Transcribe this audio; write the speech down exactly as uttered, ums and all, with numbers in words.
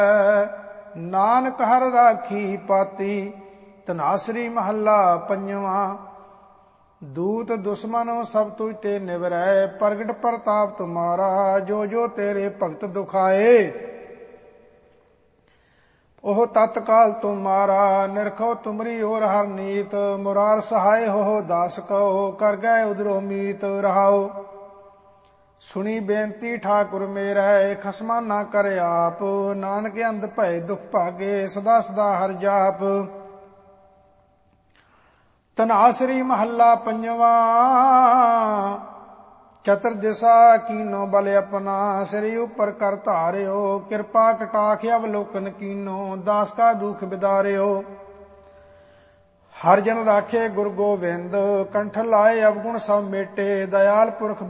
ਨਾਨਕ ਹਰ ਰਾਖੀ ਪਾਤੀ। ਧਨਾਸਰੀ ਮਹੱਲਾ ਪੰਜਵਾਂ। ਦੂਤ ਦੁਸ਼ਮਨ ਸਭ ਤੁਝ ਤੇ ਨਿਵਰੈ, ਪ੍ਰਗਟ ਪ੍ਰਤਾਪ ਤੁਮਾਰਾ, ਜੋ ਜੋ ਤੇਰੇ ਭਗਤ ਦੁਖਾਏ। ਉਹ ਤਤਕਾਲ ਤੁਮਾਰਾ, ਨਿਰਖੋ ਤੁਮਰੀ ਓਰ ਹਰ ਨੀਤ। ਮੁਰਾਰ ਸਹਾਇ ਹੋ ਦਾਸ ਕਉ, ਕਰ ਗਏ ਉਦਰੋ ਮੀਤ। ਰਹਾਉ ਸੁਣੀ ਬੇਨਤੀ ਠਾਕੁਰ ਮੇਰੈ, ਖਸਮਾ ਨਾ ਕਰ ਆਪ। ਨਾਨਕ ਅੰਧ ਭਏ ਦੁਖ ਭਾਗੇ, ਸਦਾ ਸਦਾ ਹਰਿ ਜਾਪ। ਧਨਾਸਰੀ ਮਹੱਲਾ ਪੰਜਵਾਂ। ਚਤੁਰ ਦਿਸ਼ਾ ਕੀਨੋ ਬਲ ਆਪਣਾ, ਸਿਰ ਉਪਰ ਕਰ ਧਾਰਿਓ। ਕਿਰਪਾ ਕਟਾਖ ਅਵਲੋਕਨ ਕੀਨੋ, ਦਾਸ ਕਾ ਦੁਖ ਬਿਦਾਰਿਓ। ਹਰਿ ਜਨ ਰਾਖੇ ਗੁਰ ਗੋਬਿੰਦ, ਕੰਠ ਲਾਏ ਅਵਗੁਣ ਸਭ ਮੇਟੇ। ਦਇਆਲ ਪੁਰਖ